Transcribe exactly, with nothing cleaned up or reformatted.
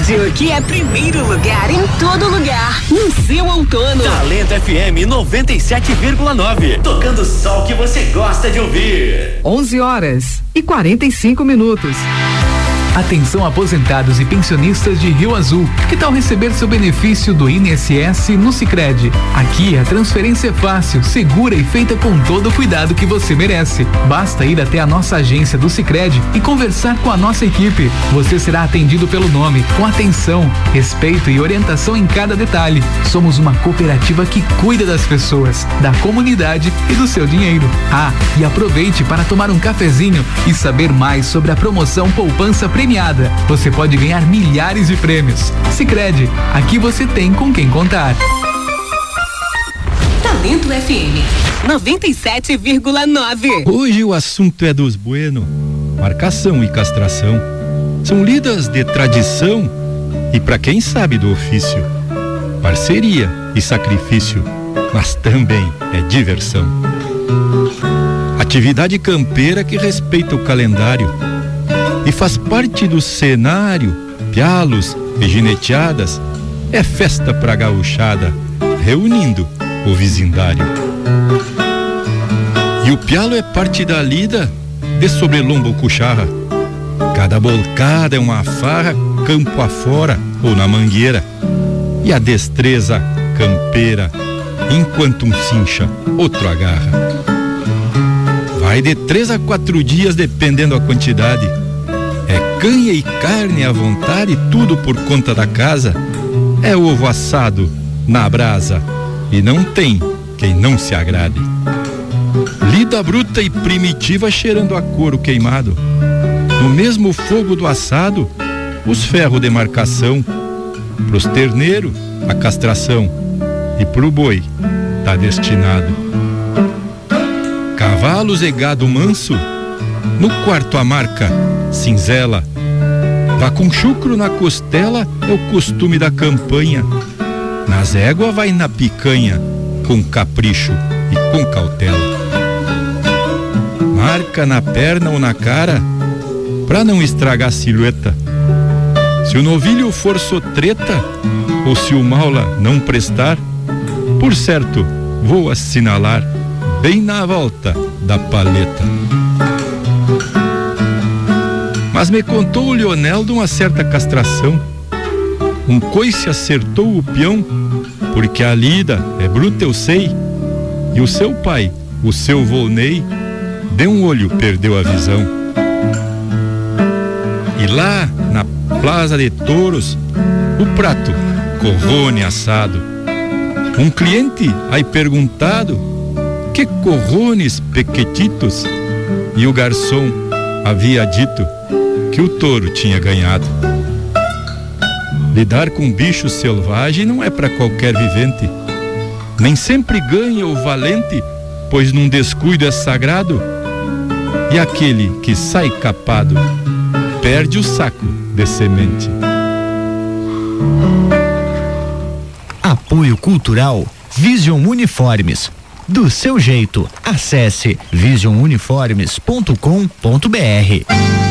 rádio que é primeiro lugar em todo lugar. No seu outono. Talento F M noventa e sete vírgula nove. Tocando só o que você gosta de ouvir. onze horas e quarenta e cinco minutos. Atenção aposentados e pensionistas de Rio Azul. Que tal receber seu benefício do I N S S no Sicredi? Aqui a transferência é fácil, segura e feita com todo o cuidado que você merece. Basta ir até a nossa agência do Sicredi e conversar com a nossa equipe. Você será atendido pelo nome, com atenção, respeito e orientação em cada detalhe. Somos uma cooperativa que cuida das pessoas, da comunidade e do seu dinheiro. Ah, e aproveite para tomar um cafezinho e saber mais sobre a promoção Poupança Premiada. Você pode ganhar milhares de prêmios. Sicredi, aqui você tem com quem contar. Talento F M noventa e sete vírgula nove. Hoje o assunto é dos bueno. Marcação e castração são lidas de tradição e para quem sabe do ofício. Parceria e sacrifício, mas também é diversão. Atividade campeira que respeita o calendário e faz parte do cenário. Pialos e gineteadas é festa pra gauchada, reunindo o vizindário. E o pialo é parte da lida de sobrelombo cucharra. Cada bolcada é uma farra, campo afora ou na mangueira. E a destreza campeira, enquanto um cincha, outro agarra. Vai de três a quatro dias, dependendo a quantidade. É canha e carne à vontade, tudo por conta da casa. É ovo assado na brasa e não tem quem não se agrade. Lida bruta e primitiva cheirando a couro queimado. No mesmo fogo do assado, os ferros de marcação. Pros terneiros, a castração. E pro boi, tá destinado. Cavalos e gado manso, no quarto a marca cinzela. Vá com chucro na costela, é o costume da campanha. Nas éguas vai na picanha, com capricho e com cautela. Marca na perna ou na cara, pra não estragar a silhueta. Se o novilho for sotreta, ou se o maula não prestar, por certo, vou assinalar bem na volta da paleta. Mas me contou o Leonel de uma certa castração. Um coice acertou o peão, porque a lida é bruta, eu sei. E o seu pai, o seu Volney, de um olho perdeu a visão. E lá na Plaza de Touros, o prato corrone assado. Um cliente aí perguntado: que corrones pequetitos? E o garçom havia dito que o touro tinha ganhado. Lidar com bicho selvagem não é para qualquer vivente. Nem sempre ganha o valente, pois num descuido é sagrado. E aquele que sai capado perde o saco de semente. Apoio Cultural Vision Uniformes. Do seu jeito, acesse vision uniformes ponto com ponto br.